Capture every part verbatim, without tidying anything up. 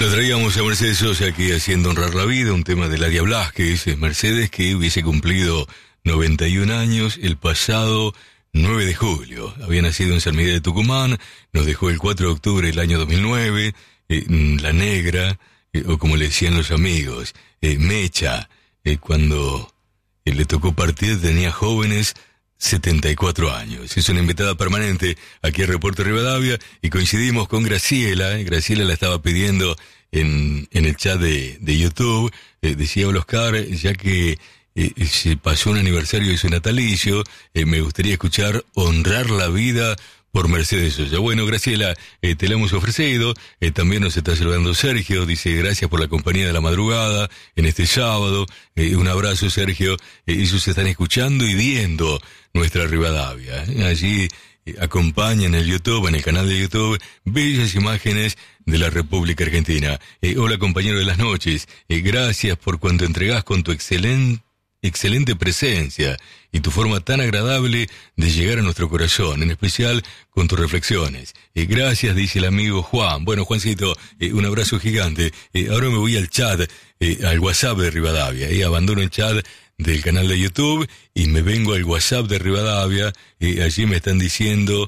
Lo traíamos a Mercedes Sosa aquí haciendo Honrar la Vida, un tema de Ladia Blasquez, Mercedes que hubiese cumplido noventa y un años el pasado nueve de julio. Había nacido en San Miguel de Tucumán, nos dejó el cuatro de octubre del año dos mil nueve, eh, La Negra, eh, o como le decían los amigos, eh, Mecha, eh, cuando eh, le tocó partir tenía jóvenes setenta y cuatro años. Es una invitada permanente aquí al Reporte Rivadavia y coincidimos con Graciela. Graciela la estaba pidiendo en, en el chat de, de YouTube. Eh, decía Oscar, ya que eh, se pasó un aniversario de su natalicio, eh, me gustaría escuchar Honrar la Vida por Mercedes Sosa. Bueno, Graciela, eh, te la hemos ofrecido. Eh, también nos está saludando Sergio. Dice, gracias por la compañía de la madrugada en este sábado. Eh, un abrazo, Sergio. Eh, ellos están escuchando y viendo nuestra Rivadavia. Eh, allí eh, acompañan en el YouTube, en el canal de YouTube, bellas imágenes de la República Argentina. Eh, hola, compañero de las noches. Eh, gracias por cuanto entregás con tu excelente excelente presencia y tu forma tan agradable de llegar a nuestro corazón, en especial con tus reflexiones. Eh, gracias, dice el amigo Juan. Bueno, Juancito, eh, un abrazo gigante. Eh, ahora me voy al chat, eh, al WhatsApp de Rivadavia. Eh, abandono el chat del canal de YouTube y me vengo al WhatsApp de Rivadavia. Eh, allí me están diciendo...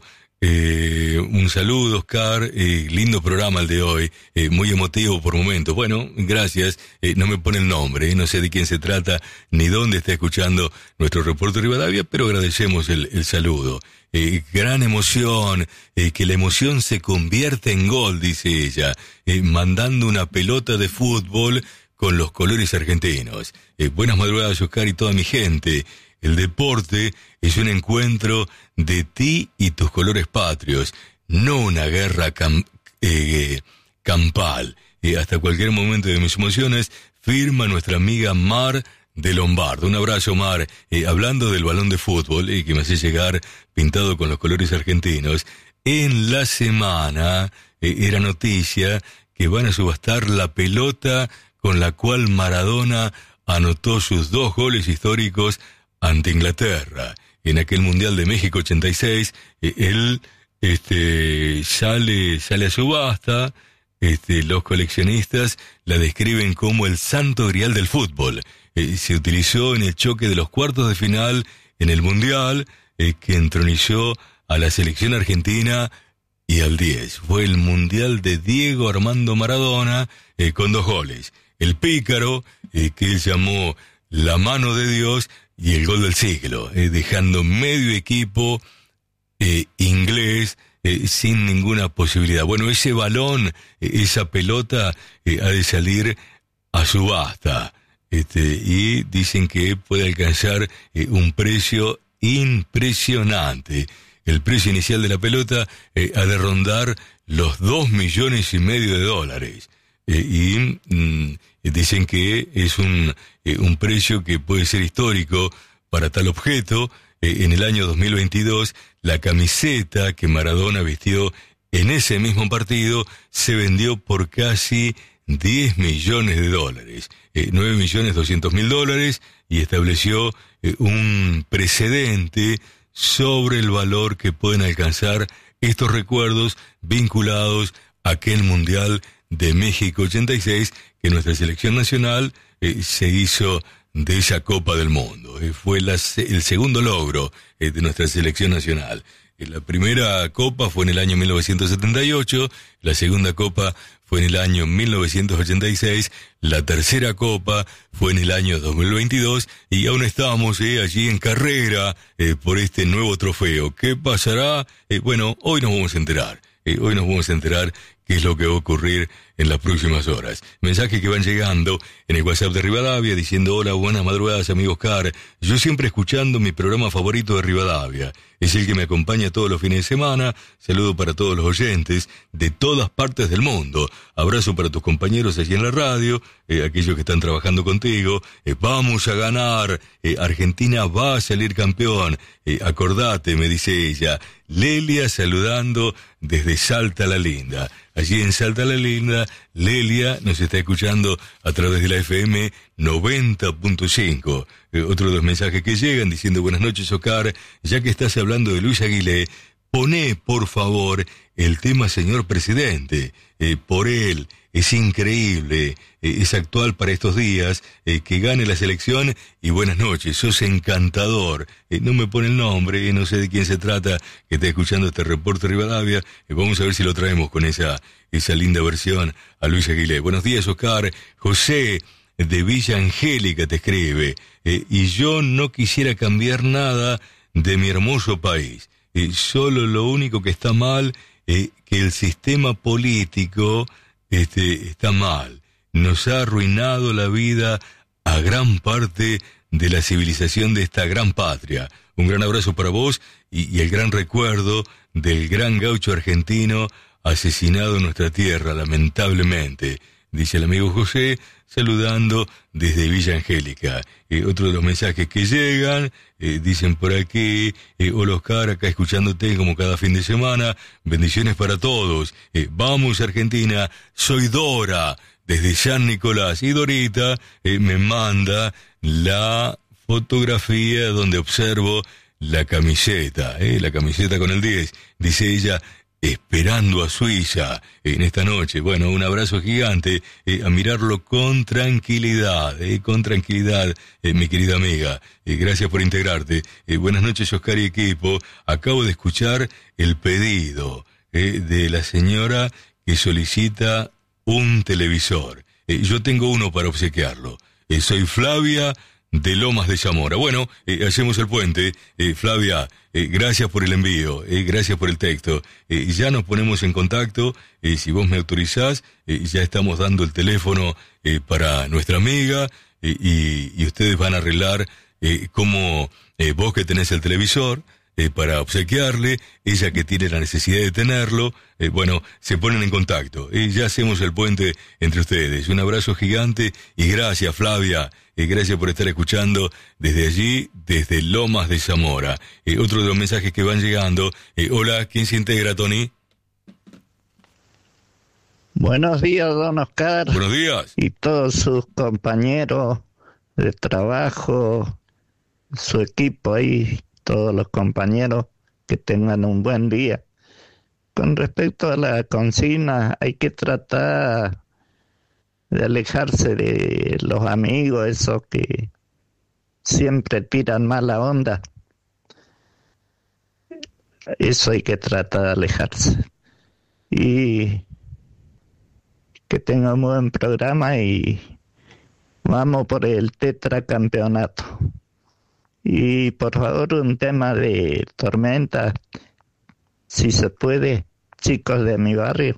Eh, un saludo, Oscar, eh, lindo programa el de hoy, eh, muy emotivo por momentos. Bueno, gracias, eh, no me pone el nombre, eh, no sé de quién se trata, ni dónde está escuchando nuestro Reporte Rivadavia, pero agradecemos el, el saludo. Eh, gran emoción, eh, que la emoción se convierta en gol, dice ella, eh, mandando una pelota de fútbol con los colores argentinos. Eh, buenas madrugadas, Oscar, y toda mi gente. El deporte es un encuentro de ti y tus colores patrios, no una guerra cam- eh, campal. Eh, hasta cualquier momento de mis emociones, firma nuestra amiga Mar de Lombardo. Un abrazo, Mar. Eh, hablando del balón de fútbol, eh, que me hace llegar pintado con los colores argentinos, en la semana eh, era noticia que van a subastar la pelota con la cual Maradona anotó sus dos goles históricos ante Inglaterra. En aquel Mundial de México ochenta y seis, eh, él este, sale, sale a subasta. Este, los coleccionistas la describen como el santo grial del fútbol. Eh, se utilizó en el choque de los cuartos de final en el Mundial, eh, que entronizó a la selección argentina y al diez. Fue el Mundial de Diego Armando Maradona, eh, con dos goles. El pícaro, eh, que él llamó la mano de Dios, y el gol del siglo, eh, dejando medio equipo eh, inglés eh, sin ninguna posibilidad. Bueno, ese balón, eh, esa pelota, eh, ha de salir a subasta. Este, y dicen que puede alcanzar eh, un precio impresionante. El precio inicial de la pelota eh, ha de rondar los dos millones y medio de dólares. Eh, y mm, dicen que es un, eh, un precio que puede ser histórico para tal objeto. Eh, en el año dos mil veintidós, la camiseta que Maradona vistió en ese mismo partido se vendió por casi diez millones de dólares, eh, nueve millones doscientos mil dólares, y estableció eh, un precedente sobre el valor que pueden alcanzar estos recuerdos vinculados a aquel Mundial de México ochenta y seis, que nuestra selección nacional eh, se hizo de esa Copa del Mundo. Eh, fue la, el segundo logro eh, de nuestra selección nacional. Eh, la primera Copa fue en el año mil novecientos setenta y ocho, la segunda Copa fue en el año mil novecientos ochenta y seis, la tercera Copa fue en el año dos mil veintidós, y aún estamos eh, allí en carrera eh, por este nuevo trofeo. ¿Qué pasará? Eh, bueno, hoy nos vamos a enterar. Eh, hoy nos vamos a enterar qué es lo que va a ocurrir en las próximas horas. Mensajes que van llegando en el WhatsApp de Rivadavia diciendo: hola, buenas madrugadas, amigo Oscar. Yo siempre escuchando mi programa favorito de Rivadavia. Es el que me acompaña todos los fines de semana. Saludo para todos los oyentes de todas partes del mundo. Abrazo para tus compañeros allí en la radio, eh, aquellos que están trabajando contigo. Eh, vamos a ganar. Eh, Argentina va a salir campeón. Eh, acordate, me dice ella. Lelia saludando desde Salta la Linda. Allí en Salta la Linda, Lelia nos está escuchando a través de la F M noventa punto cinco. Eh, otro de los mensajes que llegan diciendo: buenas noches, Oscar, ya que estás hablando de Luis Aguilé, poné por favor el tema Señor Presidente. Eh, por él, es increíble, eh, es actual para estos días, eh, que gane la selección y buenas noches, sos encantador. Eh, no me pone el nombre, eh, no sé de quién se trata, que está escuchando este reporte Rivadavia, eh, vamos a ver si lo traemos con esa, esa linda versión a Luis Aguilé. Buenos días, Oscar. José de Villa Angélica te escribe, eh, y yo no quisiera cambiar nada de mi hermoso país, eh, solo lo único que está mal, eh, que el sistema político este, está mal, nos ha arruinado la vida a gran parte de la civilización de esta gran patria. Un gran abrazo para vos y, y el gran recuerdo del gran gaucho argentino asesinado en nuestra tierra, lamentablemente, dice el amigo José, saludando desde Villa Angélica. Eh, otro de los mensajes que llegan, eh, dicen por aquí, eh, hola Oscar, acá escuchándote como cada fin de semana, bendiciones para todos, eh, vamos Argentina, soy Dora, desde San Nicolás, y Dorita eh, me manda la fotografía donde observo la camiseta, eh, la camiseta con el diez, dice ella, esperando a Suiza en esta noche. Bueno, un abrazo gigante, eh, a mirarlo con tranquilidad, eh, con tranquilidad, eh, mi querida amiga. Eh, gracias por integrarte. Eh, buenas noches, Oscar y equipo. Acabo de escuchar el pedido eh, de la señora que solicita un televisor. Eh, yo tengo uno para obsequiarlo. Eh, soy Flavia de Lomas de Zamora. Bueno, eh, hacemos el puente. Eh, Flavia, eh, gracias por el envío, eh, gracias por el texto. Eh, ya nos ponemos en contacto, eh, si vos me autorizás, eh, ya estamos dando el teléfono eh, para nuestra amiga, eh, y, y ustedes van a arreglar eh, cómo eh, vos que tenés el televisor, eh, para obsequiarle, ella que tiene la necesidad de tenerlo, eh, bueno, se ponen en contacto. Eh, ya hacemos el puente entre ustedes. Un abrazo gigante y gracias, Flavia. Eh, gracias por estar escuchando desde allí, desde Lomas de Zamora. Eh, otro de los mensajes que van llegando. Eh, hola, ¿quién se integra, Tony? Buenos días, don Oscar. Buenos días. Y todos sus compañeros de trabajo, su equipo ahí, todos los compañeros, que tengan un buen día. Con respecto a la consigna, hay que tratar de alejarse de los amigos, esos que siempre tiran mala onda. Eso hay que tratar de alejarse. Y que tenga un buen programa y vamos por el tetracampeonato. Y por favor, un tema de Tormenta, si se puede, chicos de mi barrio.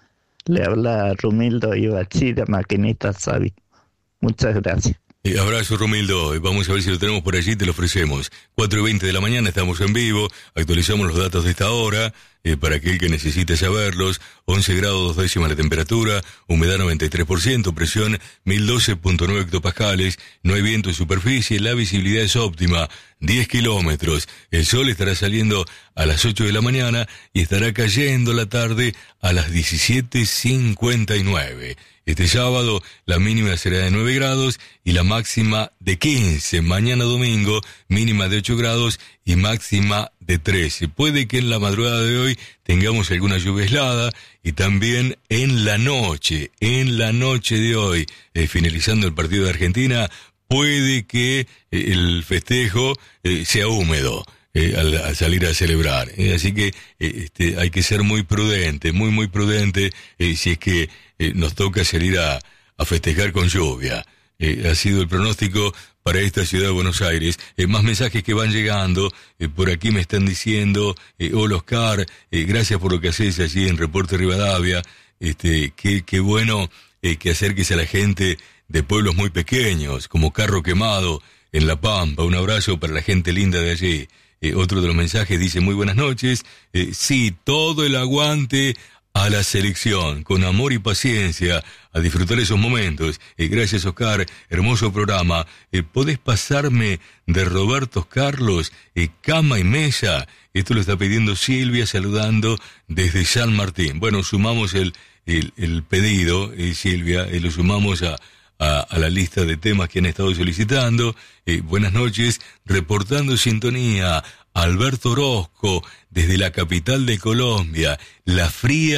Le habla Rumildo Ibachi de Maquinita Sabi. Muchas gracias. Eh, abrazo, Romildo. Vamos a ver si lo tenemos por allí, te lo ofrecemos. cuatro y veinte de la mañana, estamos en vivo, actualizamos los datos de esta hora, eh, para aquel que necesite saberlos. once grados, dos décimas la temperatura, humedad noventa y tres por ciento, presión mil doce punto nueve hectopascales, no hay viento en superficie, la visibilidad es óptima, diez kilómetros. El sol estará saliendo a las ocho de la mañana y estará cayendo la tarde a las diecisiete cincuenta y nueve. Este sábado la mínima será de nueve grados y la máxima de quince. Mañana domingo, mínima de ocho grados y máxima de trece. Puede que en la madrugada de hoy tengamos alguna lluvia aislada y también en la noche, en la noche de hoy, eh, finalizando el partido de Argentina, puede que eh, el festejo eh, sea húmedo. Eh, al, al salir a celebrar. Eh, así que eh, este, hay que ser muy prudente, muy, muy prudente, eh, si es que eh, nos toca salir a, a festejar con lluvia. Eh, ha sido el pronóstico para esta ciudad de Buenos Aires. Eh, más mensajes que van llegando, eh, por aquí me están diciendo, eh, hola Oscar, eh, gracias por lo que haces allí en Reporte Rivadavia, este, qué, qué bueno eh, que acerques a la gente de pueblos muy pequeños, como Carro Quemado, en La Pampa. Un abrazo para la gente linda de allí. Eh, otro de los mensajes dice, muy buenas noches, eh, sí, todo el aguante a la selección, con amor y paciencia, a disfrutar esos momentos. Eh, gracias, Oscar, hermoso programa. Eh, ¿Podés pasarme de Roberto Carlos, eh, cama y mesa? Esto lo está pidiendo Silvia, saludando desde San Martín. Bueno, sumamos el, el, el pedido, eh, Silvia, eh, lo sumamos a... A, a la lista de temas que han estado solicitando. Eh, buenas noches, reportando sintonía, Alberto Orozco, desde la capital de Colombia, la fría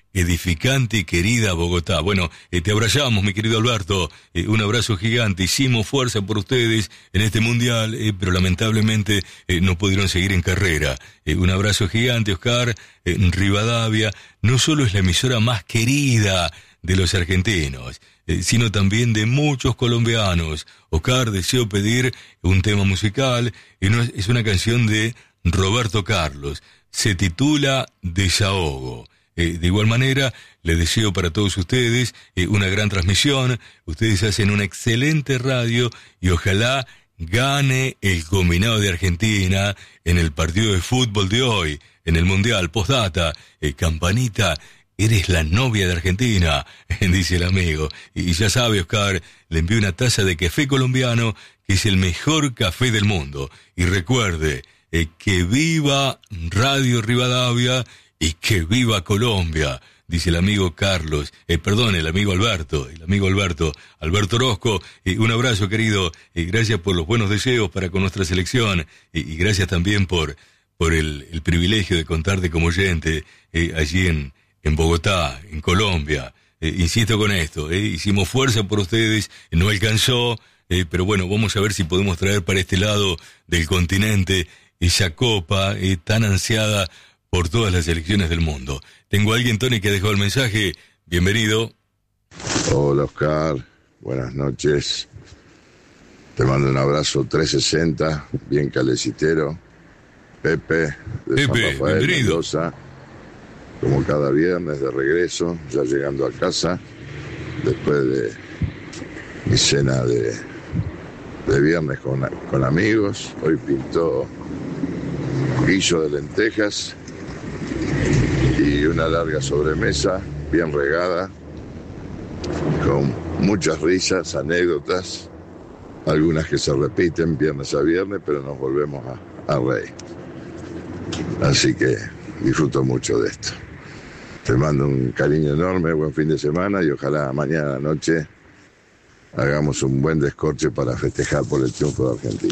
edificante y querida Bogotá. Bueno, eh, te abrazamos, mi querido Alberto, eh, un abrazo gigante, hicimos fuerza por ustedes en este mundial, eh, pero lamentablemente eh, no pudieron seguir en carrera. Eh, un abrazo gigante, Oscar. eh, Rivadavia no solo es la emisora más querida de los argentinos, eh, sino también de muchos colombianos. Oscar, deseo pedir un tema musical, y no es, es una canción de Roberto Carlos, se titula Desahogo. Eh, de igual manera, les deseo para todos ustedes eh, una gran transmisión. Ustedes hacen una excelente radio y ojalá gane el combinado de Argentina en el partido de fútbol de hoy, en el Mundial. Postdata, eh, Campanita, eres la novia de Argentina, dice el amigo. Y ya sabe, Oscar, le envío una taza de café colombiano, que es el mejor café del mundo. Y recuerde, eh, que viva Radio Rivadavia, y que viva Colombia, dice el amigo Carlos, eh, perdón, el amigo Alberto, el amigo Alberto, Alberto Orozco, eh, un abrazo querido, eh, gracias por los buenos deseos para con nuestra selección, eh, y gracias también por, por el, el privilegio de contarte como oyente eh, allí en, en Bogotá, en Colombia. Eh, insisto con esto, eh, hicimos fuerza por ustedes, no alcanzó, eh, pero bueno, vamos a ver si podemos traer para este lado del continente esa copa eh, tan ansiada por todas las selecciones del mundo. Tengo a alguien, Tony, que dejó el mensaje. Bienvenido. Hola, Oscar. Buenas noches. Te mando un abrazo trescientos sesenta, bien calecitero. Pepe, de Pepe, San Rafael, bienvenido. Mendoza. Como cada viernes de regreso, ya llegando a casa, después de mi cena de, de viernes con, con amigos. Hoy pintó guillo de lentejas y una larga sobremesa bien regada, con muchas risas, anécdotas, algunas que se repiten viernes a viernes, pero nos volvemos a, a reír. Así que disfruto mucho de esto. Te mando un cariño enorme, buen fin de semana, y ojalá mañana a la noche hagamos un buen descorche para festejar por el triunfo de Argentina.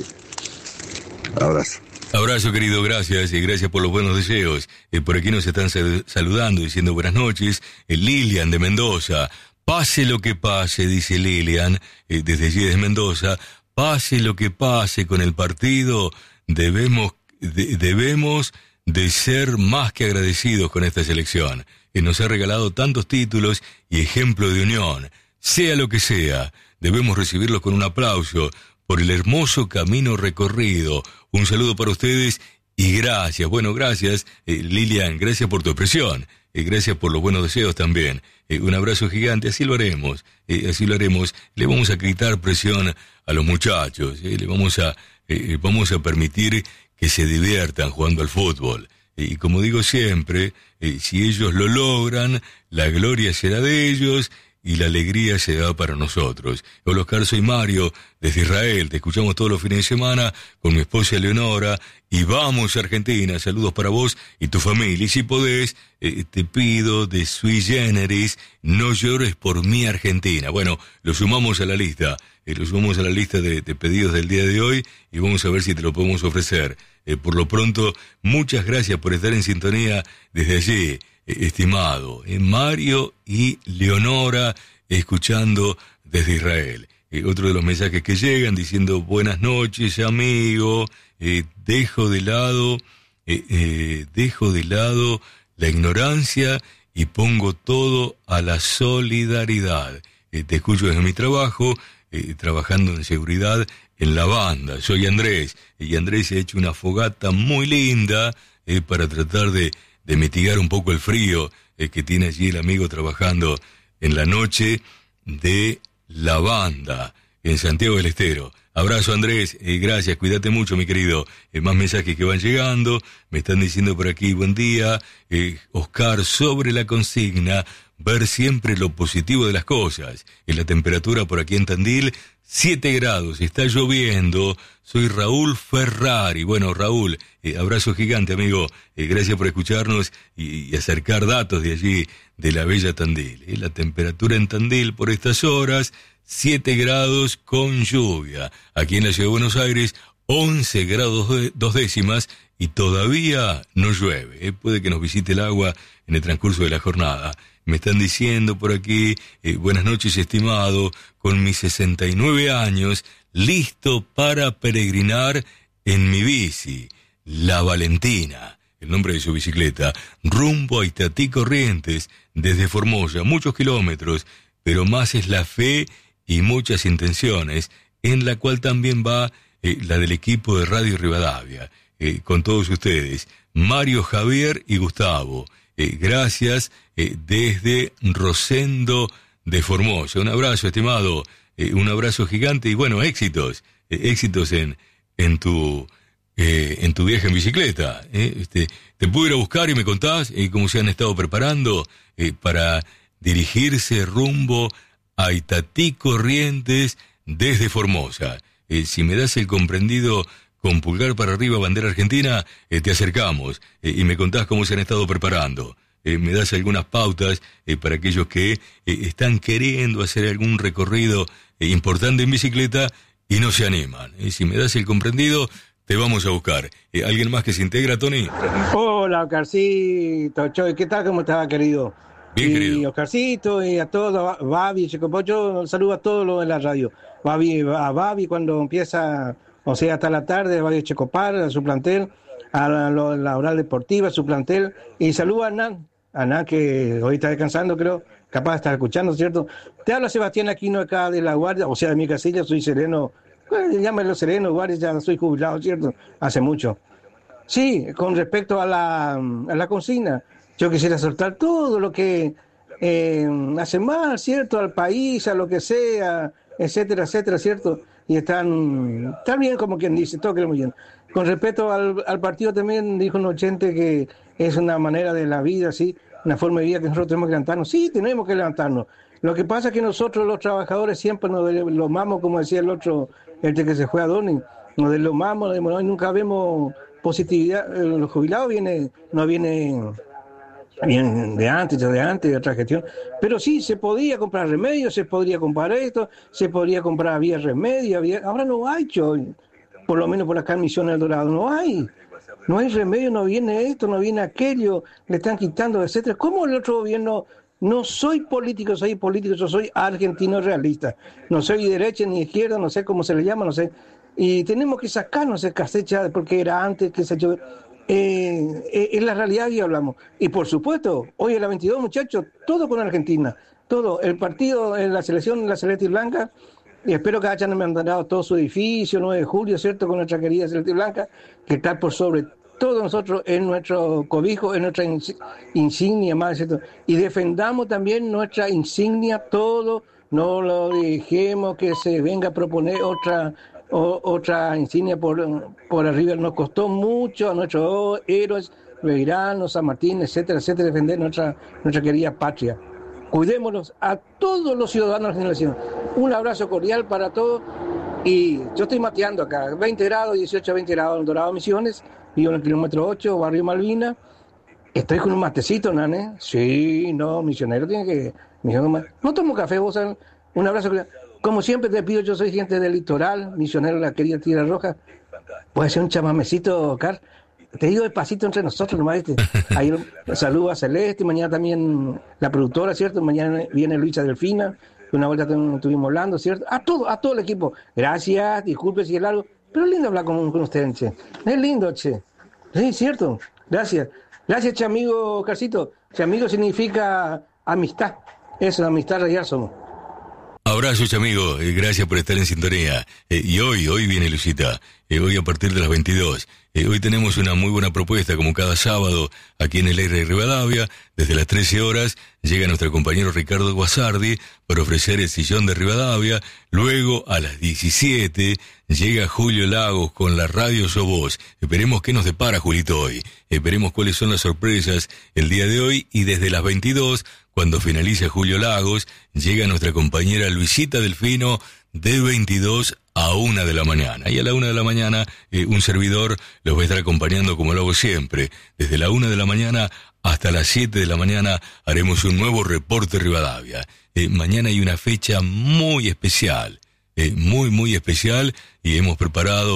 Abrazo. Abrazo, querido, gracias, y gracias por los buenos deseos. Eh, por aquí nos están sal- saludando, diciendo buenas noches. Eh, Lilian de Mendoza, pase lo que pase, dice Lilian, eh, desde allí de Mendoza, pase lo que pase con el partido, debemos, de, debemos de ser más que agradecidos con esta selección, que nos ha regalado tantos títulos y ejemplo de unión. Sea lo que sea, debemos recibirlos con un aplauso por el hermoso camino recorrido. Un saludo para ustedes y gracias. Bueno, gracias, eh, Lilian, gracias por tu expresión. Eh, gracias por los buenos deseos también. Eh, un abrazo gigante, así lo haremos. Eh, así lo haremos. Le vamos a quitar presión a los muchachos. Eh, le vamos a, eh, vamos a permitir que se diviertan jugando al fútbol. Eh, y como digo siempre, eh, si ellos lo logran, la gloria será de ellos y la alegría se da para nosotros. Hola, Oscar, soy Mario, desde Israel. Te escuchamos todos los fines de semana con mi esposa Leonora. Y vamos, Argentina. Saludos para vos y tu familia. Y si podés, eh, te pido de sui generis, no llores por mi Argentina. Bueno, lo sumamos a la lista. Eh, lo sumamos a la lista de, de pedidos del día de hoy y vamos a ver si te lo podemos ofrecer. Eh, por lo pronto, muchas gracias por estar en sintonía desde allí. Estimado, eh, Mario y Leonora, escuchando desde Israel. Eh, otro de los mensajes que llegan diciendo buenas noches, amigo, eh, dejo de lado, eh, eh, dejo de lado la ignorancia y pongo todo a la solidaridad. Eh, te escucho desde mi trabajo, eh, trabajando en seguridad en la banda. Soy Andrés, y Andrés ha hecho una fogata muy linda eh, para tratar de de mitigar un poco el frío eh, que tiene allí el amigo trabajando en la noche de la banda en Santiago del Estero. Abrazo, Andrés, eh, gracias, cuídate mucho, mi querido. Eh, más mensajes que van llegando, me están diciendo por aquí, buen día, eh, Oscar, sobre la consigna, ver siempre lo positivo de las cosas. En la temperatura por aquí en Tandil, siete grados, está lloviendo. Soy Raúl Ferrari. Bueno, Raúl, eh, abrazo gigante, amigo. Eh, gracias por escucharnos y, y acercar datos de allí, de la bella Tandil. Eh, la temperatura en Tandil por estas horas, siete grados con lluvia. Aquí en la ciudad de Buenos Aires, once grados de, dos décimas y todavía no llueve. Eh, puede que nos visite el agua en el transcurso de la jornada. Me están diciendo por aquí, eh, buenas noches, estimado, con mis sesenta y nueve años, listo para peregrinar en mi bici, la Valentina, el nombre de su bicicleta, rumbo a Itatí Corrientes, desde Formosa, muchos kilómetros, pero más es la fe y muchas intenciones, en la cual también va eh, la del equipo de Radio Rivadavia, eh, con todos ustedes, Mario, Javier y Gustavo. Eh, gracias eh, desde Rosendo de Formosa. Un abrazo, estimado, eh, un abrazo gigante y bueno, éxitos, eh, éxitos en, en tu eh, en tu viaje en bicicleta. Eh. Este, te pude ir a buscar y me contás eh, cómo se han estado preparando eh, para dirigirse rumbo a Itatí Corrientes desde Formosa. Eh, si me das el comprendido con pulgar para arriba, bandera argentina, eh, te acercamos eh, y me contás cómo se han estado preparando. Eh, me das algunas pautas eh, para aquellos que eh, están queriendo hacer algún recorrido eh, importante en bicicleta y no se animan. Eh, si me das el comprendido, te vamos a buscar. Eh, ¿Alguien más que se integra, Tony? Hola, Oscarcito, Choy, ¿qué tal? ¿Cómo estás, querido? Bien, y querido. Oscarcito, y a todos, Babi, Checopocho, saludo a todos los en la radio. Babi, a Babi cuando empieza... O sea, hasta la tarde va a Checopar, a su plantel, a la, la, la oral deportiva, a su plantel. Y saludo a Hernán, a Hernán que hoy está descansando, creo, capaz de estar escuchando, ¿cierto? Te habla Sebastián Aquino acá de La Guardia, o sea, de mi casilla, soy sereno, bueno, llámelo sereno, Guardia, ya soy jubilado, ¿cierto? Hace mucho. Sí, con respecto a la, a la consigna, yo quisiera soltar todo lo que eh, hace mal, ¿cierto? Al país, a lo que sea, etcétera, etcétera, ¿cierto? Y están, están bien, como quien dice, todo queremos bien. Con respecto al, al partido también dijo un oyente que es una manera de la vida, ¿sí? Una forma de vida que nosotros tenemos que levantarnos. Sí, tenemos que levantarnos. Lo que pasa es que nosotros los trabajadores siempre nos deslomamos, como decía el otro, el que se fue a Doni, nos deslomamos, y nunca vemos positividad. Los jubilados viene, no vienen... bien de antes, de antes, de otra gestión, pero sí, se podía comprar remedios, se podría comprar esto, se podría comprar, había remedio, había... ahora no hay, Choy, por lo menos por acá en Misiones del Dorado, no hay, no hay remedio, no viene esto, no viene aquello, le están quitando, etcétera. ¿Cómo el otro gobierno? No soy político, soy político, yo soy argentino realista, no soy derecha ni izquierda, no sé cómo se le llama, no sé, y tenemos que sacarnos el casecha, porque era antes, que se echó... Eh, eh, en la realidad y hablamos. Y por supuesto, hoy en la veintidós, muchachos, todo con Argentina, todo, el partido en la selección, la celeste y blanca, y espero que hayan mandado todo su edificio, nueve de julio, ¿cierto?, con nuestra querida celeste y blanca, que está por sobre todos nosotros en nuestro cobijo, en nuestra insignia más, ¿cierto? Y defendamos también nuestra insignia, todo, no lo dejemos que se venga a proponer otra... O, otra insignia por, por arriba. Nos costó mucho a nuestros héroes, Beirano, San Martín, etcétera, etcétera, defender nuestra, nuestra querida patria. Cuidémonos a todos los ciudadanos de la generación. Un abrazo cordial para todos. Y yo estoy mateando acá, veinte grados, dieciocho a veinte grados en Dorado Misiones, vivo en el kilómetro ocho, barrio Malvina. Estoy con un matecito, nane. Sí, no, misionero tiene que... No tomo café, vos, ¿sabes? Un abrazo cordial. Como siempre te pido, yo soy gente del litoral, misionero de la querida Tierra Roja. Puede ser un chamamecito, Car. Te digo despacito entre nosotros nomás. Este. Ahí saludo a Celeste, mañana también la productora, ¿cierto? Mañana viene Luisa Delfina, una vuelta estuvimos hablando, ¿cierto? A todo, a todo el equipo. Gracias, disculpe si es largo, pero es lindo hablar con, con ustedes, che. Es lindo, che. Sí, cierto. Gracias. Gracias, che, amigo Carcito. Che, amigo significa amistad. Eso, amistad real somos. Abrazo, amigo, eh, gracias por estar en sintonía. Eh, y hoy, hoy viene Lucita, eh, hoy a partir de las veintidós. Eh, hoy tenemos una muy buena propuesta, como cada sábado, aquí en el aire de Rivadavia. Desde las trece horas llega nuestro compañero Ricardo Guasardi para ofrecer el sillón de Rivadavia. Luego, a las diecisiete, llega Julio Lagos con la Radio So Voz. Esperemos qué nos depara, Julito, hoy. Esperemos cuáles son las sorpresas el día de hoy. Y desde las veintidós, cuando finaliza Julio Lagos, llega nuestra compañera Luisita Delfino de veintidós a una de la mañana. Y a la una de la mañana, eh, un servidor los va a estar acompañando como lo hago siempre. Desde la una de la mañana hasta las siete de la mañana haremos un nuevo reporte Rivadavia. Eh, mañana hay una fecha muy especial, eh, muy, muy especial, y hemos preparado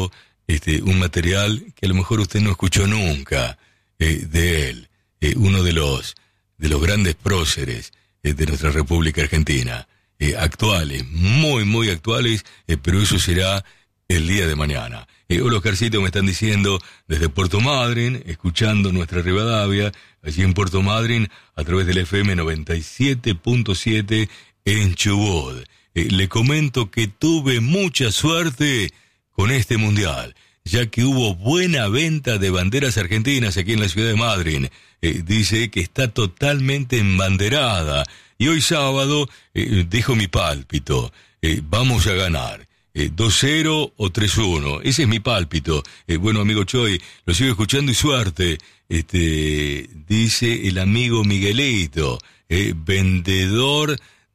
este, un material que a lo mejor usted no escuchó nunca eh, de él, eh, uno de los, de los grandes próceres eh, de nuestra República Argentina, eh, actuales, muy, muy actuales, eh, pero eso será el día de mañana. Eh, hola Oscarcito, me están diciendo desde Puerto Madryn, escuchando nuestra Rivadavia, allí en Puerto Madryn, a través del F M noventa y siete punto siete en Chubut. Eh, le comento que tuve mucha suerte con este mundial, ya que hubo buena venta de banderas argentinas aquí en la ciudad de Madryn. Eh, dice que está totalmente embanderada. Y hoy sábado eh, dejo mi pálpito. Eh, vamos a ganar. Eh, dos cero o tres uno. Ese es mi pálpito. Eh, bueno, amigo Choy, lo sigo escuchando y suerte. Este, dice el amigo Miguelito, eh, vendedor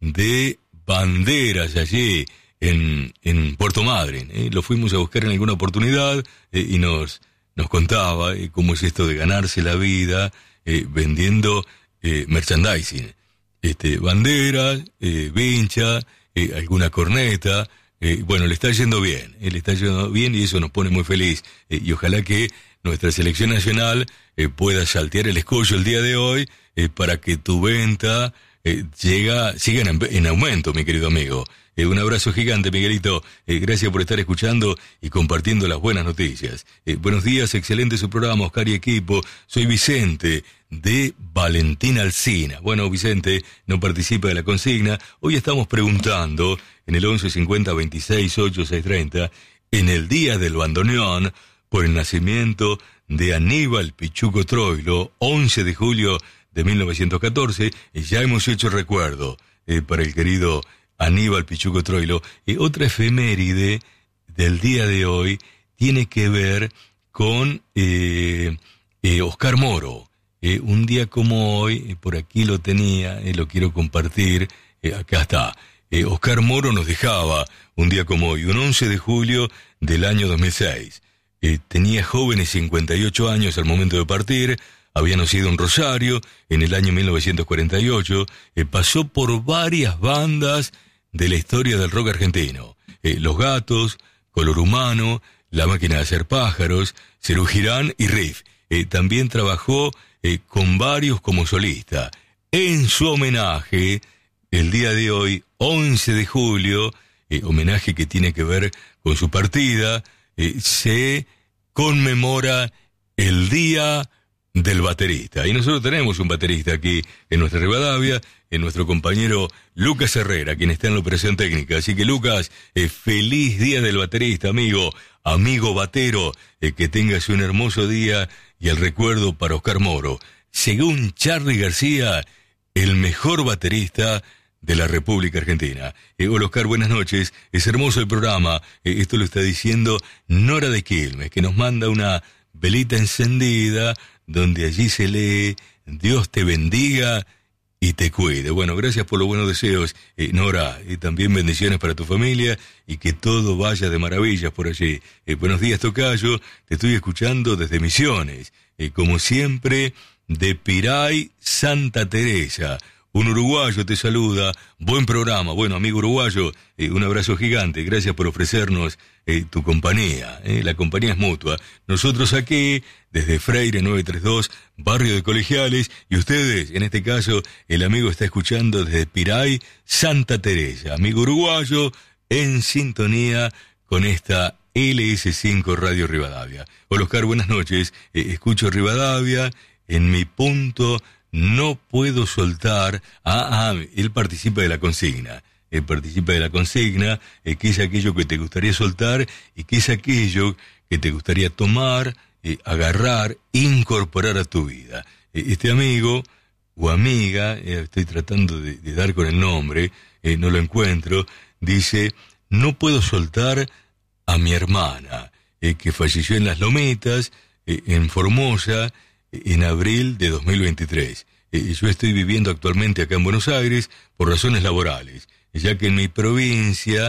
de banderas allí en, en Puerto Madryn. Eh. Lo fuimos a buscar en alguna oportunidad eh, y nos, nos contaba eh, cómo es esto de ganarse la vida eh, vendiendo eh, merchandising. Este, banderas, eh, vincha, eh, alguna corneta. Eh, bueno, le está yendo bien, eh, le está yendo bien y eso nos pone muy feliz. Eh, y ojalá que nuestra selección nacional eh, pueda saltear el escollo el día de hoy eh, para que tu venta eh, llega, siga en, en aumento, mi querido amigo. Eh, un abrazo gigante, Miguelito. Eh, gracias por estar escuchando y compartiendo las buenas noticias. Eh, buenos días, excelente su programa, Oscar y equipo. Soy Vicente de Valentín Alsina. Bueno, Vicente no participa de la consigna. Hoy estamos preguntando en el once cincuenta veintiséis ocho seis treinta, en el Día del Bandoneón, por el nacimiento de Aníbal Pichuco Troilo, once de julio de mil novecientos catorce, y ya hemos hecho recuerdo eh, para el querido Aníbal Pichuco Troilo. Eh, otra efeméride del día de hoy tiene que ver con eh, eh, Oscar Moro. Eh, un día como hoy, eh, por aquí lo tenía, eh, lo quiero compartir, eh, acá está. Eh, Oscar Moro nos dejaba un día como hoy, un once de julio del año dos mil seis. Eh, tenía jóvenes cincuenta y ocho años al momento de partir, había nacido en Rosario en el año mil novecientos cuarenta y ocho, eh, pasó por varias bandas de la historia del rock argentino. Eh, Los Gatos, Color Humano, La Máquina de Hacer Pájaros, Cerú Girán y Riff. Eh, también trabajó eh, con varios como solista. En su homenaje, el día de hoy, once de julio, eh, homenaje que tiene que ver con su partida, eh, se conmemora el Día del Baterista. Y nosotros tenemos un baterista aquí en nuestra Rivadavia, en nuestro compañero Lucas Herrera, quien está en la operación técnica. Así que Lucas, eh, feliz Día del Baterista, amigo, amigo batero, eh, que tengas un hermoso día y el recuerdo para Oscar Moro. Según Charly García, el mejor baterista de la República Argentina. Eh, hola Oscar, buenas noches. Es hermoso el programa. Eh, esto lo está diciendo Nora de Quilmes, que nos manda una velita encendida donde allí se lee Dios te bendiga y te cuide. Bueno, gracias por los buenos deseos, eh, Nora. Eh, también bendiciones para tu familia y que todo vaya de maravillas por allí. Eh, buenos días, tocayo. Te estoy escuchando desde Misiones. Eh, como siempre, de Piray, Santa Teresa. Un uruguayo te saluda, buen programa. Bueno, amigo uruguayo, eh, un abrazo gigante, gracias por ofrecernos eh, tu compañía, eh, la compañía es mutua. Nosotros aquí, desde Freire novecientos treinta y dos, barrio de Colegiales, y ustedes, en este caso, el amigo está escuchando desde Piray, Santa Teresa, amigo uruguayo, en sintonía con esta L S cinco Radio Rivadavia. Hola Oscar, buenas noches, eh, escucho Rivadavia, en mi punto no puedo soltar. Ah, ah, él participa de la consigna. Él participa de la consigna, eh, que es aquello que te gustaría soltar y que es aquello que te gustaría tomar, eh, agarrar, incorporar a tu vida. Eh, este amigo o amiga, eh, estoy tratando de, de dar con el nombre, eh, no lo encuentro, dice, no puedo soltar a mi hermana, eh, que falleció en Las Lometas, eh, en Formosa, en abril de dos mil veintitrés. Eh, yo estoy viviendo actualmente acá en Buenos Aires por razones laborales, ya que en mi provincia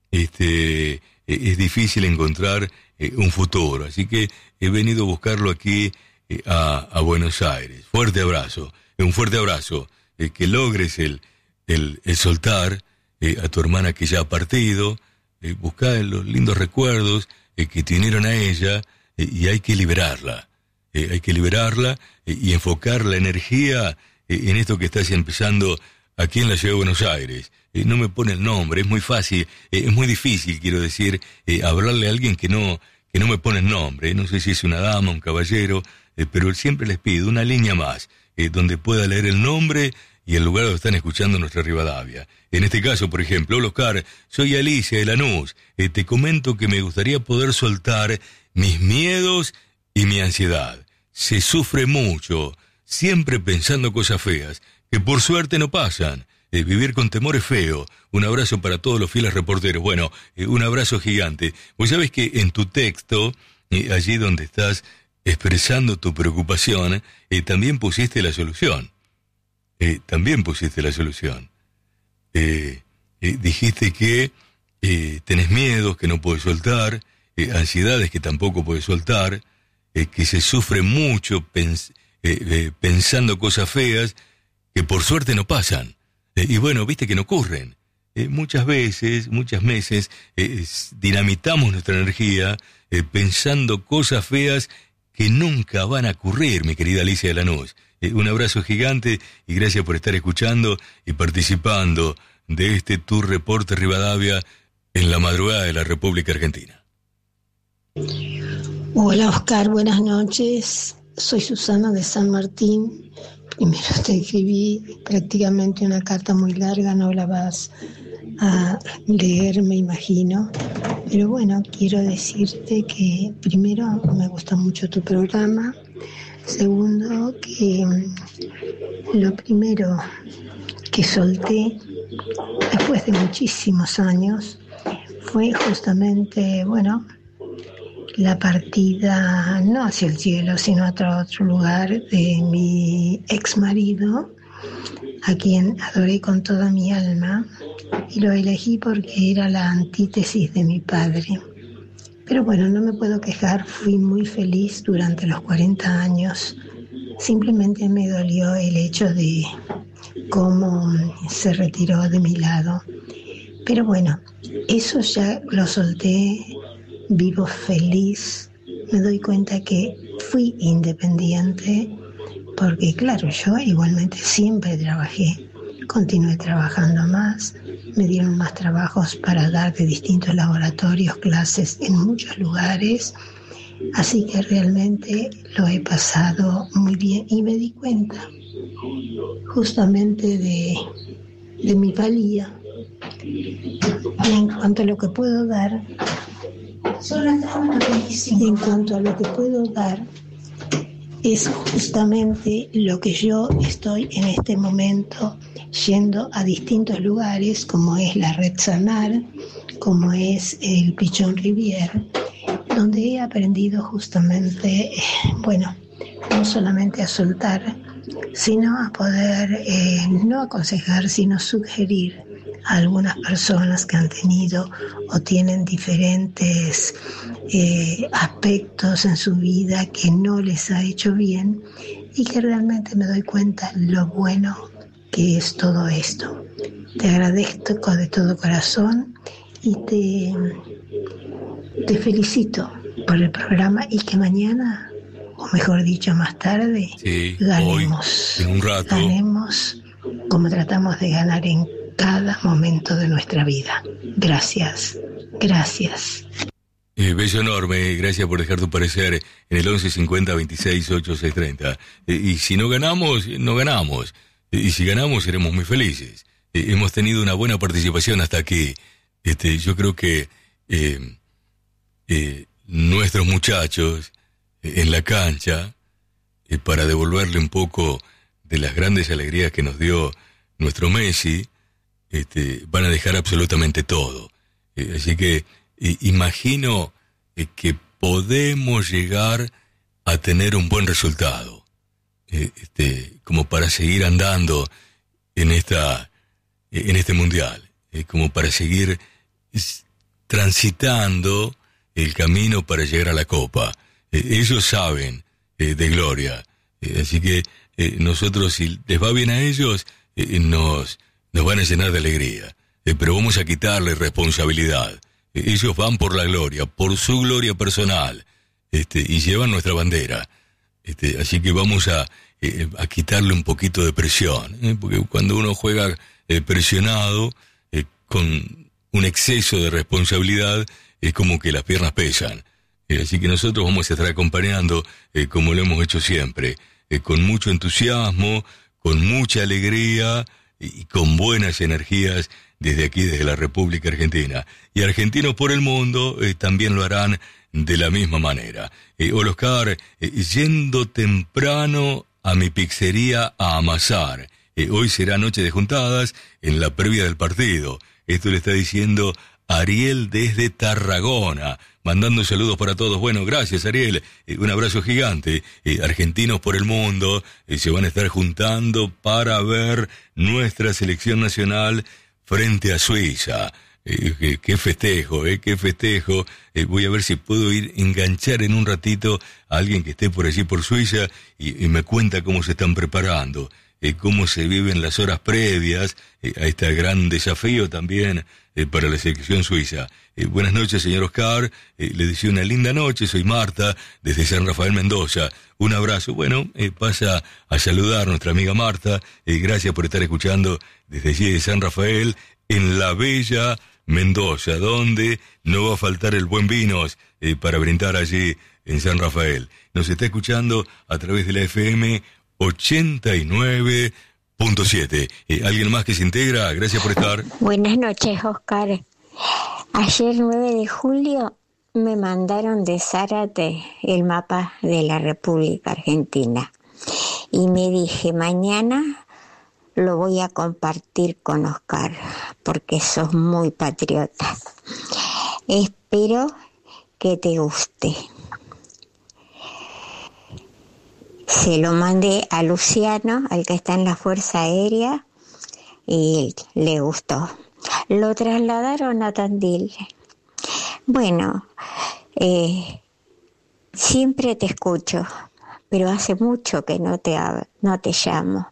este, eh, es difícil encontrar eh, un futuro, así que he venido a buscarlo aquí eh, a, a Buenos Aires. Fuerte abrazo, eh, un fuerte abrazo, eh, que logres el, el, el soltar eh, a tu hermana que ya ha partido, eh, buscar los lindos recuerdos, eh, que te unieron a ella, eh, y hay que liberarla. Eh, hay que liberarla eh, y enfocar la energía eh, en esto que estás empezando aquí en la ciudad de Buenos Aires. Eh, no me pone el nombre, es muy fácil, eh, es muy difícil, quiero decir, eh, hablarle a alguien que no, que no me pone el nombre. No sé si es una dama, un caballero, eh, pero siempre les pido una línea más, eh, donde pueda leer el nombre y el lugar donde están escuchando nuestra Rivadavia. En este caso, por ejemplo, hola Oscar, soy Alicia de Lanús. Eh, te comento que me gustaría poder soltar mis miedos y mi ansiedad. Se sufre mucho, siempre pensando cosas feas, que por suerte no pasan. Eh, vivir con temor es feo. Un abrazo para todos los fieles reporteros. Bueno, eh, un abrazo gigante. Vos sabés que en tu texto, eh, allí donde estás expresando tu preocupación, eh, también pusiste la solución. Eh, también pusiste la solución. Eh, eh, dijiste que eh, tenés miedos que no podés soltar, eh, ansiedades que tampoco podés soltar, eh, que se sufre mucho pens- eh, eh, pensando cosas feas que por suerte no pasan. Eh, y bueno, viste que no ocurren. Eh, muchas veces, muchas veces, eh, dinamitamos nuestra energía eh, pensando cosas feas que nunca van a ocurrir, mi querida Alicia de Lanús. Eh, un abrazo gigante y gracias por estar escuchando y participando de este Tour Reporte Rivadavia en la madrugada de la República Argentina. Hola Oscar, buenas noches. Soy Susana de San Martín. Primero te escribí prácticamente una carta muy larga, no la vas a leer, me imagino. Pero bueno, quiero decirte que primero me gusta mucho tu programa. Segundo, que lo primero que solté después de muchísimos años fue justamente, bueno, la partida no hacia el cielo, sino a otro, otro lugar de mi ex marido, a quien adoré con toda mi alma, y lo elegí porque era la antítesis de mi padre. Pero bueno, no me puedo quejar, fui muy feliz durante los cuarenta años. Simplemente me dolió el hecho de cómo se retiró de mi lado. Pero bueno, eso ya lo solté, vivo feliz. Me doy cuenta que fui independiente porque, claro, yo igualmente siempre trabajé. Continué trabajando más, me dieron más trabajos para dar de distintos laboratorios, clases en muchos lugares, así que realmente lo he pasado muy bien y me di cuenta justamente de, de mi valía y en cuanto a lo que puedo dar, y en cuanto a lo que puedo dar, es justamente lo que yo estoy en este momento yendo a distintos lugares, como es la Red Sanar, como es el Pichón Rivier, donde he aprendido justamente, bueno, no solamente a soltar, sino a poder eh, no aconsejar, sino sugerir a algunas personas que han tenido o tienen diferentes eh, aspectos en su vida que no les ha hecho bien y que realmente me doy cuenta lo bueno que es todo esto. Te agradezco de todo corazón y te, te felicito por el programa y que mañana, o mejor dicho más tarde, sí, ganemos, hoy, en un rato. ganemos como tratamos de ganar en cada momento de nuestra vida. Gracias, gracias. Eh, beso enorme, gracias por dejar tu parecer en el once cincuenta veintiséis ochenta y seis treinta. Eh, y si no ganamos, no ganamos. Eh, y si ganamos, seremos muy felices. Eh, hemos tenido una buena participación hasta aquí. Este, yo creo que eh, eh, nuestros muchachos eh, en la cancha, eh, para devolverle un poco de las grandes alegrías que nos dio nuestro Messi, Este, van a dejar absolutamente todo. Eh, así que eh, imagino eh, que podemos llegar a tener un buen resultado, eh, este, como para seguir andando en esta, eh, en este mundial, eh, como para seguir s- transitando el camino para llegar a la Copa. Eh, ellos saben eh, de gloria, eh, así que eh, nosotros, si les va bien a ellos, eh, nos nos van a llenar de alegría, eh, pero vamos a quitarle responsabilidad. ellos van por la gloria, por su gloria personal, este, y llevan nuestra bandera. Este, así que vamos a, eh, a quitarle un poquito de presión, ¿eh? Porque cuando uno juega eh, presionado, eh, con un exceso de responsabilidad, es como que las piernas pesan. Eh, así que nosotros vamos a estar acompañando, eh, como lo hemos hecho siempre, eh, con mucho entusiasmo, con mucha alegría y, y con buenas energías desde aquí, desde la República Argentina. Y argentinos por el mundo eh, también lo harán de la misma manera. Eh, hola Oscar, eh, yendo temprano a mi pizzería a amasar. Eh, hoy será noche de juntadas en la previa del partido. Esto le está diciendo Ariel desde Tarragona, mandando saludos para todos. Bueno, gracias Ariel, eh, un abrazo gigante. Eh, argentinos por el mundo eh, se van a estar juntando para ver nuestra selección nacional frente a Suiza. Eh, qué, qué festejo, eh, qué festejo. Eh, voy a ver si puedo ir enganchar en un ratito a alguien que esté por allí por Suiza y, y me cuenta cómo se están preparando, eh, cómo se viven las horas previas eh, a este gran desafío también eh, para la selección suiza. Eh, buenas noches, señor Oscar. Eh, le deseo una linda noche. Soy Marta, desde San Rafael, Mendoza. Un abrazo. Bueno, eh, pasa a saludar a nuestra amiga Marta. Eh, gracias por estar escuchando desde allí de San Rafael, en la bella Mendoza, donde no va a faltar el buen vinos eh, para brindar allí en San Rafael. Nos está escuchando a través de la F M ochenta y nueve punto siete. Eh, ¿Alguien más que se integra? Gracias por estar. Buenas noches, Oscar. Ayer, nueve de julio, me mandaron de Zárate el mapa de la República Argentina. Y me dije, mañana lo voy a compartir con Oscar, porque sos muy patriota. Espero que te guste. Se lo mandé a Luciano, al que está en la Fuerza Aérea, y le gustó. Lo trasladaron a Tandil. Bueno, eh, siempre te escucho, pero hace mucho que no te, no te llamo.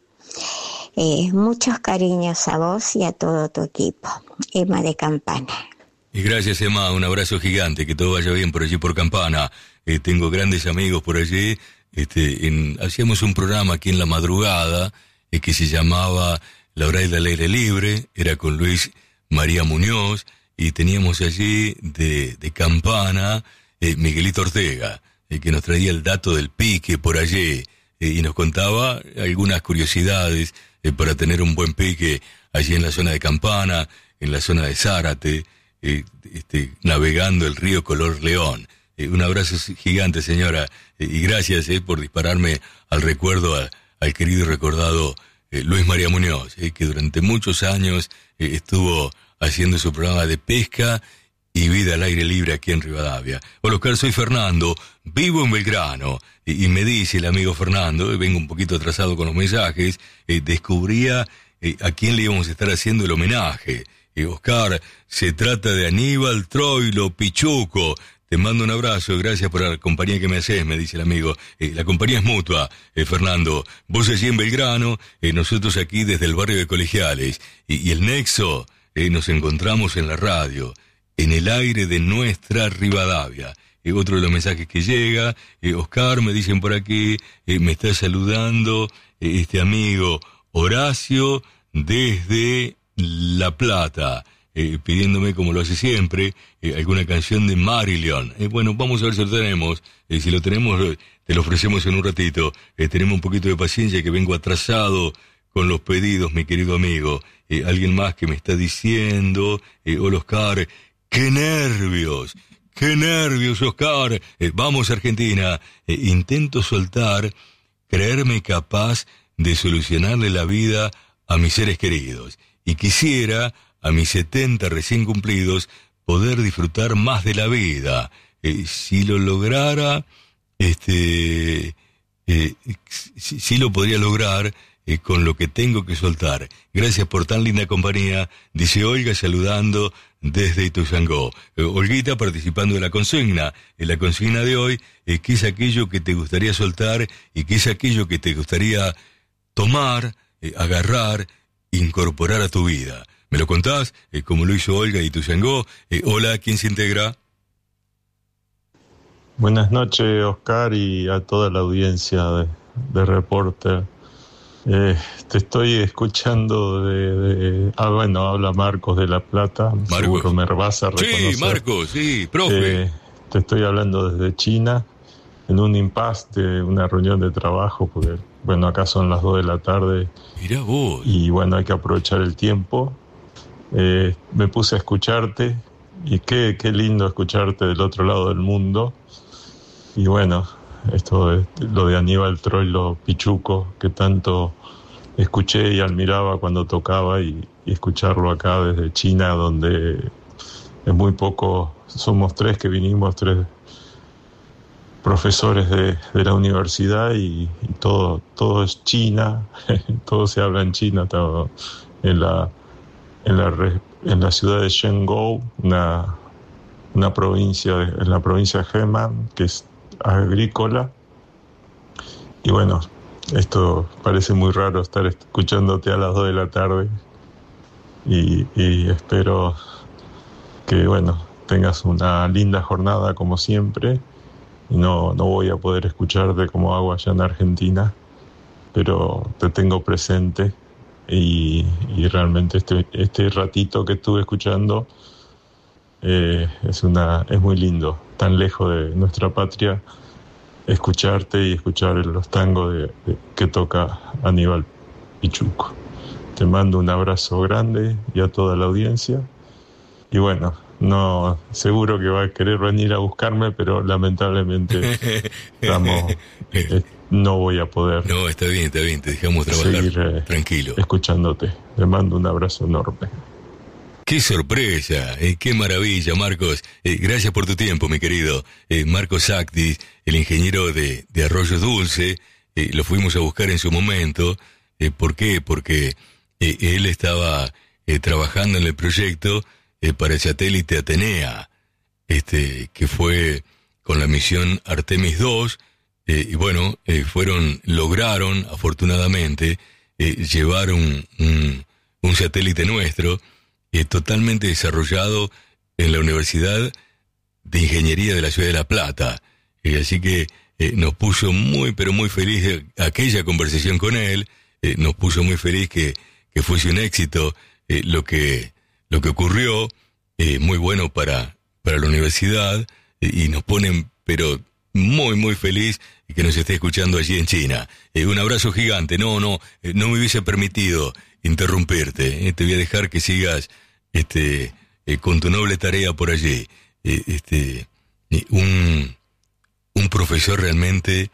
Eh, muchos cariños a vos y a todo tu equipo. Emma de Campana. Y gracias, Emma, un abrazo gigante, que todo vaya bien por allí por Campana. Eh, tengo grandes amigos por allí. Este, en, hacíamos un programa aquí en la madrugada eh, que se llamaba La Hora del Aire Libre, era con Luis María Muñoz, y teníamos allí de, de Campana eh, Miguelito Ortega, eh, que nos traía el dato del pique por allí, eh, y nos contaba algunas curiosidades eh, para tener un buen pique allí en la zona de Campana, en la zona de Zárate, eh, este, navegando el río color león. Eh, un abrazo gigante, señora, eh, y gracias eh, por dispararme al recuerdo a, al querido y recordado eh, Luis María Muñoz, eh, que durante muchos años eh, estuvo haciendo su programa de pesca y vida al aire libre aquí en Rivadavia. Hola, Oscar, soy Fernando, vivo en Belgrano, y, y me dice el amigo Fernando, eh, vengo un poquito atrasado con los mensajes, eh, descubría eh, a quién le íbamos a estar haciendo el homenaje. Eh, Oscar, se trata de Aníbal Troilo Pichuco. Te mando un abrazo, gracias por la compañía que me haces, me dice el amigo. Eh, la compañía es mutua, eh, Fernando. Vos allí en Belgrano, eh, nosotros aquí desde el barrio de Colegiales. Y, y el nexo, eh, nos encontramos en la radio, en el aire de nuestra Rivadavia. Eh, otro de los mensajes que llega, eh, Oscar, me dicen por aquí, eh, me está saludando eh, este amigo Horacio desde La Plata. Eh, pidiéndome, como lo hace siempre, eh, alguna canción de Marilyn. Eh, bueno, vamos a ver si lo tenemos. Eh, si lo tenemos, eh, te lo ofrecemos en un ratito. Eh, tenemos un poquito de paciencia, que vengo atrasado con los pedidos, mi querido amigo. Eh, alguien más que me está diciendo, eh, hola Oscar, ¡qué nervios! ¡Qué nervios, Oscar! Eh, vamos, Argentina. Eh, intento soltar, creerme capaz de solucionarle la vida a mis seres queridos. Y quisiera, a mis setenta recién cumplidos, poder disfrutar más de la vida. Eh, si lo lograra, este, eh, si, si lo podría lograr eh, con lo que tengo que soltar. Gracias por tan linda compañía, dice Olga, saludando desde Ituzaingó. Eh, Olguita participando de la consigna. En la consigna de hoy, eh, ¿qué es aquello que te gustaría soltar y qué es aquello que te gustaría tomar, eh, agarrar, incorporar a tu vida? ¿Me lo contás? Eh, como lo hizo Olga y Ituzaingó. Eh, hola, ¿quién se integra? Buenas noches, Oscar, y a toda la audiencia de, de Reporter. Eh, te estoy escuchando de, de... Ah, bueno, habla Marcos de La Plata. Marcos. Seguro me vas a reconocer. Sí, Marcos, sí, profe. Eh, te estoy hablando desde China, en un impasse de una reunión de trabajo, porque, bueno, acá son las dos de la tarde. Mirá vos. Y, bueno, hay que aprovechar el tiempo. Eh, me puse a escucharte, y qué, qué lindo escucharte del otro lado del mundo. Y, bueno, esto de, lo de Aníbal Troilo Pichuco, que tanto escuché y admiraba cuando tocaba, y, y escucharlo acá desde China, donde es muy poco, somos tres que vinimos, tres profesores de, de la universidad, y, y todo, todo es China, todo se habla en China, todo en la, en la, en la ciudad de Shenzhou, una, una provincia, de, en la provincia de Henan, que es agrícola. Y bueno, esto parece muy raro estar escuchándote a las dos de la tarde, y, y espero que, bueno, tengas una linda jornada como siempre. Y no, no voy a poder escucharte como hago allá en Argentina, pero te tengo presente, y, y realmente este, este ratito que estuve escuchando eh, es, una, es muy lindo, tan lejos de nuestra patria, escucharte y escuchar los tangos de, de, que toca Aníbal Pichuco. Te mando un abrazo grande y a toda la audiencia. Y bueno, no, seguro que va a querer venir a buscarme, pero lamentablemente estamos, eh, no voy a poder. No, está bien, está bien, te dejamos trabajar seguir, eh, tranquilo. Escuchándote. Te mando un abrazo enorme. ¡Qué sorpresa! Eh, ¡Qué maravilla, Marcos! Eh, gracias por tu tiempo, mi querido. Eh, Marcos Sactis, el ingeniero de, de Arroyo Dulce, eh, lo fuimos a buscar en su momento. Eh, ¿Por qué? Porque eh, él estaba eh, trabajando en el proyecto eh, para el satélite Atenea, este, que fue con la misión Artemis dos, eh, y bueno, eh, fueron, lograron, afortunadamente, eh, llevar un, un, un satélite nuestro, Eh, totalmente desarrollado en la Universidad de Ingeniería de la Ciudad de La Plata. Eh, así que eh, nos puso muy, pero muy feliz eh, aquella conversación con él, eh, nos puso muy feliz que, que fuese un éxito eh, lo que lo que ocurrió, eh, muy bueno para, para la universidad, eh, y nos ponen, pero muy, muy feliz que nos esté escuchando allí en China. Eh, un abrazo gigante. No, no, eh, no me hubiese permitido interrumpirte. Eh, te voy a dejar que sigas este eh, con tu noble tarea por allí. Eh, este eh, un, un profesor realmente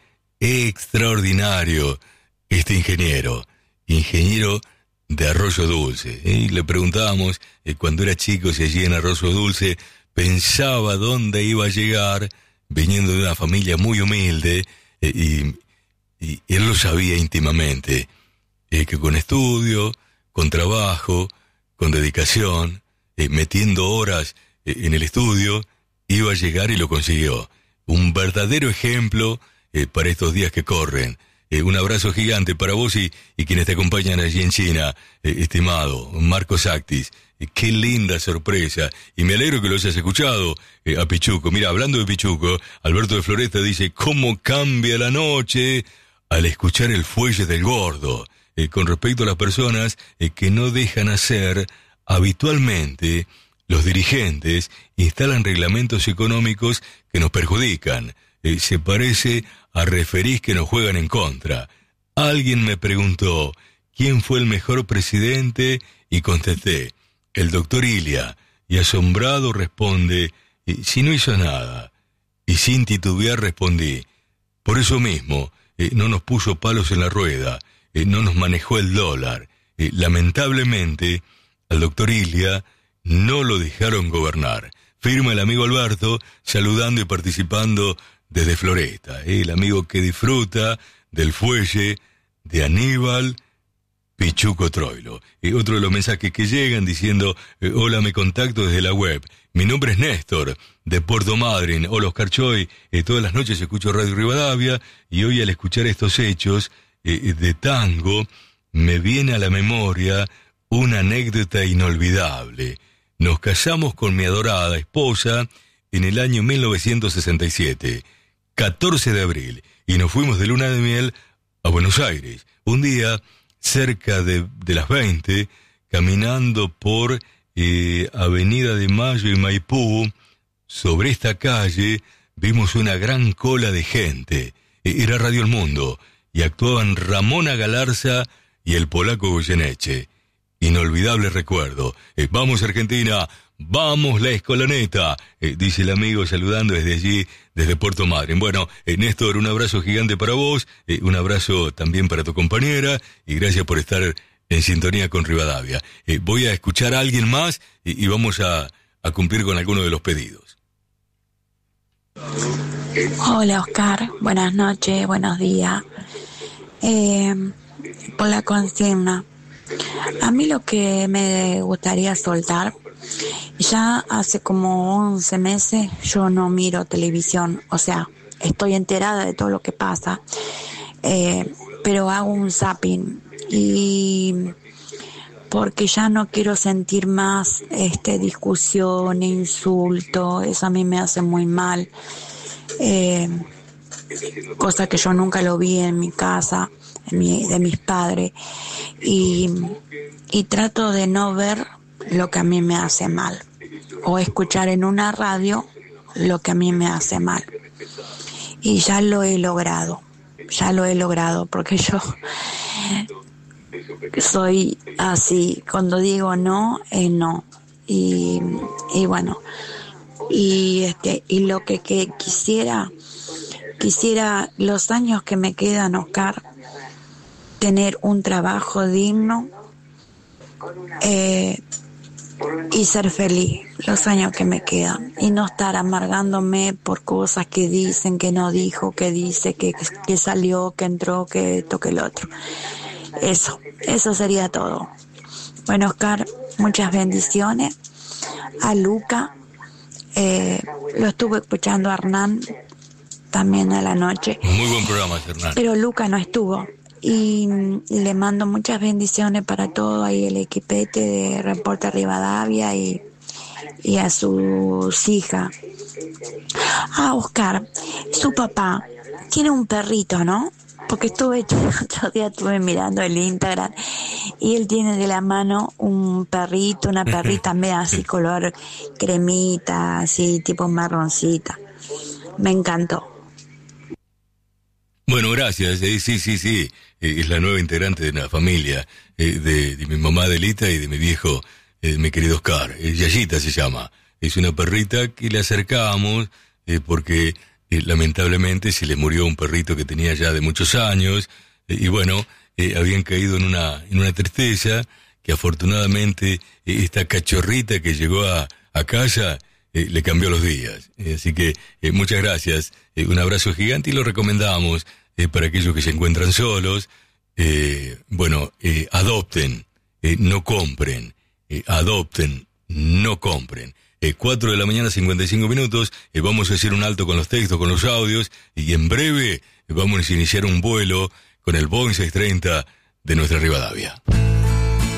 extraordinario, este ingeniero, ingeniero de Arroyo Dulce. Eh, y le preguntábamos eh, cuando era chico si allí en Arroyo Dulce pensaba dónde iba a llegar, viniendo de una familia muy humilde, eh, y, y él lo sabía íntimamente, eh, que con estudio, con trabajo, con dedicación, eh, metiendo horas eh, en el estudio, iba a llegar, y lo consiguió. Un verdadero ejemplo eh, para estos días que corren. Eh, un abrazo gigante para vos y, y quienes te acompañan allí en China, eh, estimado Marcos Sactis. Eh, qué linda sorpresa, y me alegro que lo hayas escuchado eh, a Pichuco. Mira, hablando de Pichuco, Alberto de Floresta dice: ¿cómo cambia la noche al escuchar el fuelle del gordo? Eh, con respecto a las personas eh, que no dejan hacer habitualmente, los dirigentes instalan reglamentos económicos que nos perjudican. Eh, se parece a referís que nos juegan en contra. Alguien me preguntó quién fue el mejor presidente y contesté: el doctor Ilia, y asombrado responde: si no hizo nada. Y sin titubear respondí: por eso mismo, eh, no nos puso palos en la rueda, eh, no nos manejó el dólar. Eh, lamentablemente, al doctor Ilia no lo dejaron gobernar. Firma el amigo Alberto, saludando y participando desde Floresta, eh, el amigo que disfruta del fuelle de Aníbal Pichuco Troilo. Eh, otro de los mensajes que llegan diciendo: eh, hola, me contacto desde la web. Mi nombre es Néstor, de Puerto Madryn. Hola, Oscar Choy. Eh, todas las noches escucho Radio Rivadavia, y hoy, al escuchar estos hechos eh, de tango, me viene a la memoria una anécdota inolvidable. Nos casamos con mi adorada esposa en el año mil novecientos sesenta y siete, catorce de abril, y nos fuimos de luna de miel a Buenos Aires. Un día, cerca de, de las veinte, caminando por eh, Avenida de Mayo y Maipú, sobre esta calle vimos una gran cola de gente. Era Radio El Mundo, y actuaban Ramona Galarza y el polaco Goyeneche. Inolvidable recuerdo. Eh, vamos Argentina, vamos la Escolaneta, eh, dice el amigo saludando desde allí, desde Puerto Madryn. Bueno, eh, Néstor, un abrazo gigante para vos, eh, un abrazo también para tu compañera, y gracias por estar en sintonía con Rivadavia. Eh, voy a escuchar a alguien más y, y vamos a, a cumplir con alguno de los pedidos. Hola Oscar, buenas noches, buenos días. Eh, por la consigna, a mí lo que me gustaría soltar, ya hace como once meses yo no miro televisión, o sea, estoy enterada de todo lo que pasa, eh, pero hago un zapping, y porque ya no quiero sentir más este discusión, insulto, eso a mí me hace muy mal. Eh, cosa que yo nunca lo vi en mi casa, en mi, de mis padres, y, y trato de no ver lo que a mí me hace mal, o escuchar en una radio lo que a mí me hace mal, y ya lo he logrado, ya lo he logrado, porque yo soy así, cuando digo no, es no, y, y bueno, y este y lo que, que quisiera quisiera los años que me quedan, Oscar, tener un trabajo digno, eh, y ser feliz los años que me quedan, y no estar amargándome por cosas que dicen, que no dijo, que dice, que, que salió, que entró, que esto, que el otro. Eso, eso sería todo. Bueno, Oscar, muchas bendiciones. A Luca, Eh, lo estuve escuchando a Hernán también a la noche. Muy buen programa, Hernán. Pero Luca no estuvo. Y, y le mando muchas bendiciones para todo ahí el equipete de Reporte Rivadavia y, y a sus hijas. Ah, Oscar, su papá tiene un perrito, ¿no? Porque estuve, otro día estuve mirando el Instagram y él tiene de la mano un perrito, una perrita media así color cremita, así tipo marroncita. Me encantó. Bueno, gracias. Eh, sí, sí, sí. Eh, es la nueva integrante de la familia, eh, de, de mi mamá Adelita y de mi viejo, eh, mi querido Oscar. Eh, Yayita se llama. Es una perrita que le acercamos eh, porque... Eh, lamentablemente se le murió un perrito que tenía ya de muchos años, eh, y bueno, eh, habían caído en una en una tristeza que afortunadamente eh, esta cachorrita que llegó a, a casa eh, le cambió los días. Eh, así que eh, muchas gracias, eh, un abrazo gigante, y lo recomendamos eh, para aquellos que se encuentran solos. Eh, bueno, eh, adopten, eh, no compren, eh, adopten, no compren. Eh, cuatro de la mañana, cincuenta y cinco minutos, eh, vamos a hacer un alto con los textos, con los audios, y en breve eh, vamos a iniciar un vuelo con el Boeing seiscientos treinta de nuestra Rivadavia.